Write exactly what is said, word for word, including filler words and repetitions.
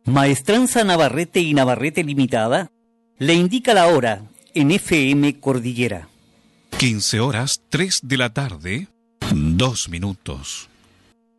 Maestranza Navarrete y Navarrete Limitada le indica la hora en F M Cordillera. quince horas, tres de la tarde, dos minutos.